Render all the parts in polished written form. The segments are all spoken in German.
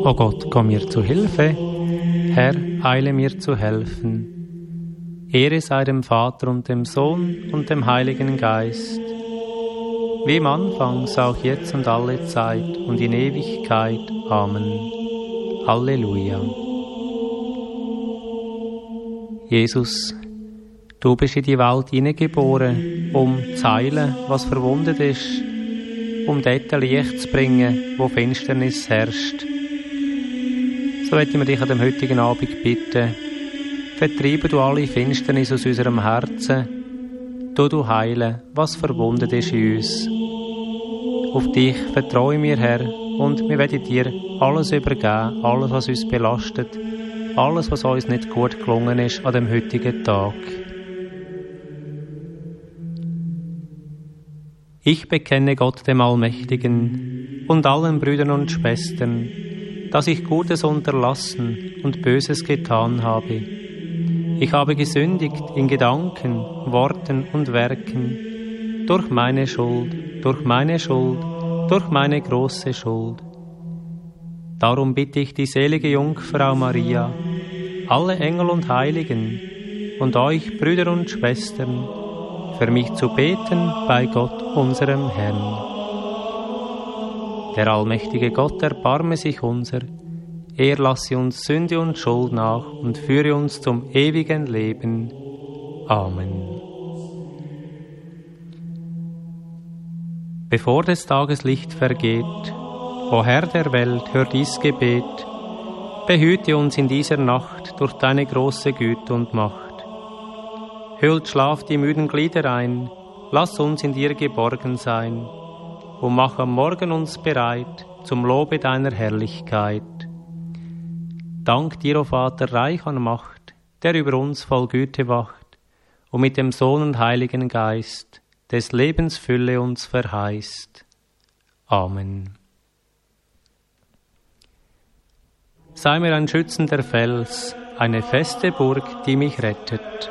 O Gott, komm mir zu Hilfe, Herr, eile mir zu helfen. Ehre sei dem Vater und dem Sohn und dem Heiligen Geist, wie im Anfang, so auch jetzt und alle Zeit und in Ewigkeit. Amen. Halleluja. Jesus, du bist in die Welt hineingeboren, um zu heilen, was verwundet ist, um dort Licht zu bringen, wo Finsternis herrscht. So möchten wir dich an dem heutigen Abend bitten, vertreibe du alle Finsternis aus unserem Herzen, du heilen, was verwundet ist in uns. Auf dich vertraue mir, Herr, und wir werden dir alles übergeben, alles, was uns belastet, alles, was uns nicht gut gelungen ist an dem heutigen Tag. Ich bekenne Gott dem Allmächtigen und allen Brüdern und Schwestern, dass ich Gutes unterlassen und Böses getan habe. Ich habe gesündigt in Gedanken, Worten und Werken, durch meine Schuld, durch meine große Schuld. Darum bitte ich die selige Jungfrau Maria, alle Engel und Heiligen und euch, Brüder und Schwestern, für mich zu beten bei Gott, unserem Herrn. Der allmächtige Gott erbarme sich unser, er lasse uns Sünde und Schuld nach und führe uns zum ewigen Leben. Amen. Bevor des Tages Licht vergeht, o Herr der Welt, hör dies Gebet, behüte uns in dieser Nacht durch deine große Güte und Macht. Hüllt Schlaf die müden Glieder ein, lass uns in dir geborgen sein, und mach am Morgen uns bereit zum Lobe deiner Herrlichkeit. Dank dir, o Vater, reich an Macht, der über uns voll Güte wacht und mit dem Sohn und Heiligen Geist des Lebens Fülle uns verheißt. Amen. Sei mir ein schützender Fels, eine feste Burg, die mich rettet.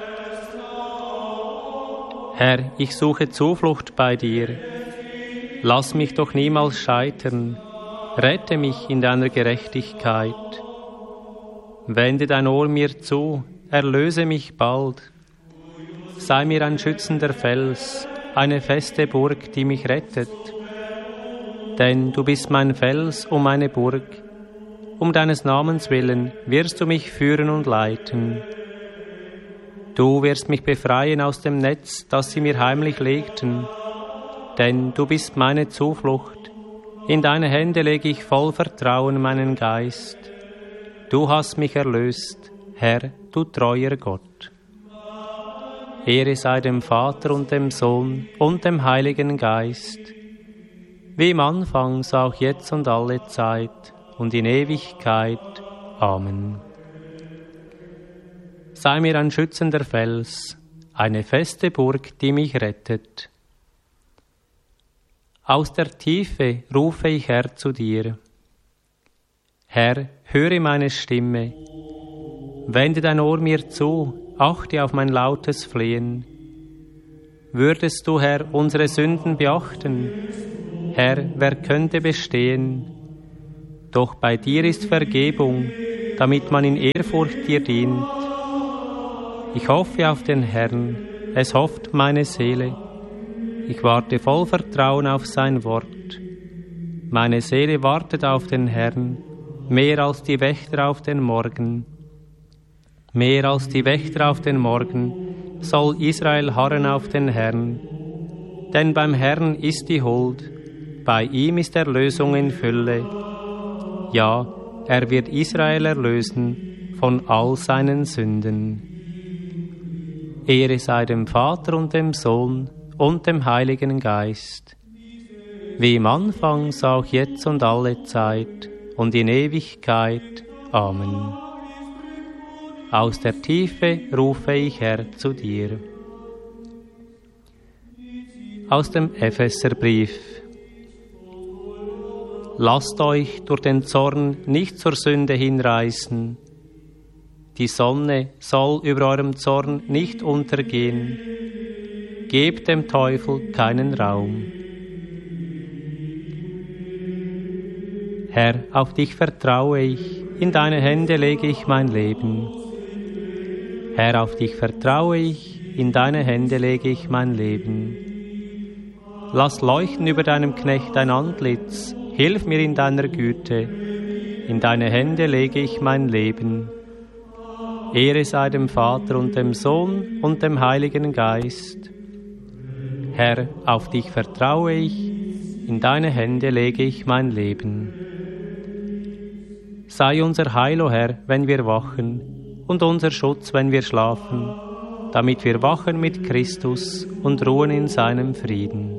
Herr, ich suche Zuflucht bei dir. Lass mich doch niemals scheitern, rette mich in deiner Gerechtigkeit. Wende dein Ohr mir zu, erlöse mich bald. Sei mir ein schützender Fels, eine feste Burg, die mich rettet. Denn du bist mein Fels und meine Burg. Um deines Namens willen wirst du mich führen und leiten. Du wirst mich befreien aus dem Netz, das sie mir heimlich legten. Denn du bist meine Zuflucht. In deine Hände lege ich voll Vertrauen meinen Geist. Du hast mich erlöst, Herr, du treuer Gott. Ehre sei dem Vater und dem Sohn und dem Heiligen Geist, wie im Anfang, so auch jetzt und alle Zeit und in Ewigkeit. Amen. Sei mir ein schützender Fels, eine feste Burg, die mich rettet. Aus der Tiefe rufe ich, Herr, zu dir. Herr, höre meine Stimme. Wende dein Ohr mir zu, achte auf mein lautes Flehen. Würdest du, Herr, unsere Sünden beachten? Herr, wer könnte bestehen? Doch bei dir ist Vergebung, damit man in Ehrfurcht dir dient. Ich hoffe auf den Herrn, es hofft meine Seele. Ich warte voll Vertrauen auf sein Wort. Meine Seele wartet auf den Herrn, mehr als die Wächter auf den Morgen. Mehr als die Wächter auf den Morgen soll Israel harren auf den Herrn. Denn beim Herrn ist die Huld, bei ihm ist Erlösung in Fülle. Ja, er wird Israel erlösen von all seinen Sünden. Ehre sei dem Vater und dem Sohn und dem Heiligen Geist, wie im Anfang, so auch jetzt und alle Zeit und in Ewigkeit. Amen. Aus der Tiefe rufe ich, Herr, zu dir. Aus dem Epheserbrief. Lasst euch durch den Zorn nicht zur Sünde hinreißen. Die Sonne soll über eurem Zorn nicht untergehen. Gebt dem Teufel keinen Raum. Herr, auf dich vertraue ich, in deine Hände lege ich mein Leben. Herr, auf dich vertraue ich, in deine Hände lege ich mein Leben. Lass leuchten über deinem Knecht dein Antlitz, hilf mir in deiner Güte, in deine Hände lege ich mein Leben. Ehre sei dem Vater und dem Sohn und dem Heiligen Geist. Herr, auf dich vertraue ich, in deine Hände lege ich mein Leben. Sei unser Heil, o Herr, wenn wir wachen, und unser Schutz, wenn wir schlafen, damit wir wachen mit Christus und ruhen in seinem Frieden.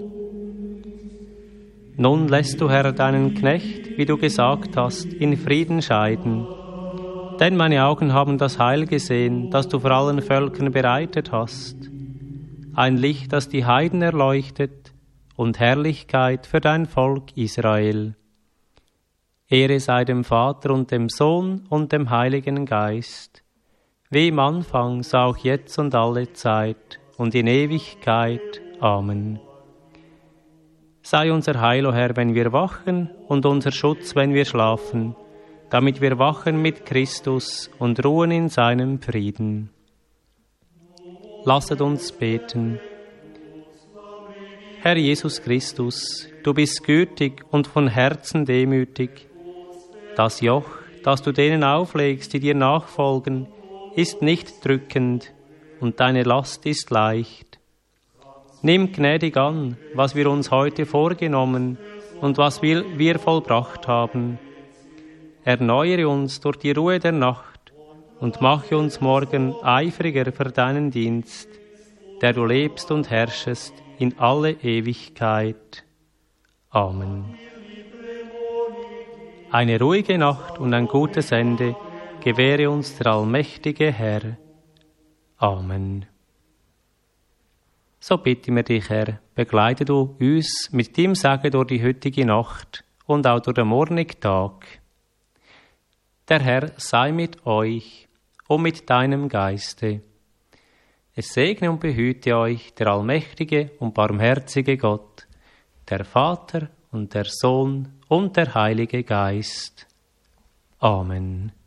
Nun lässt du, Herr, deinen Knecht, wie du gesagt hast, in Frieden scheiden. Denn meine Augen haben das Heil gesehen, das du vor allen Völkern bereitet hast. Ein Licht, das die Heiden erleuchtet, und Herrlichkeit für dein Volk Israel. Ehre sei dem Vater und dem Sohn und dem Heiligen Geist, wie im Anfang, so auch jetzt und alle Zeit und in Ewigkeit. Amen. Sei unser Heil, o Herr, wenn wir wachen, und unser Schutz, wenn wir schlafen, damit wir wachen mit Christus und ruhen in seinem Frieden. Lasset uns beten. Herr Jesus Christus, du bist gütig und von Herzen demütig. Das Joch, das du denen auflegst, die dir nachfolgen, ist nicht drückend und deine Last ist leicht. Nimm gnädig an, was wir uns heute vorgenommen und was wir vollbracht haben. Erneuere uns durch die Ruhe der Nacht und mache uns morgen eifriger für deinen Dienst, der du lebst und herrschest in alle Ewigkeit. Amen. Eine ruhige Nacht und ein gutes Ende gewähre uns der allmächtige Herr. Amen. So bitten wir dich, Herr, begleite du uns mit deinem Segen durch die heutige Nacht und auch durch den morgigen Tag. Der Herr sei mit euch und mit deinem Geiste. Es segne und behüte euch der allmächtige und barmherzige Gott, der Vater und der Sohn und der Heilige Geist. Amen.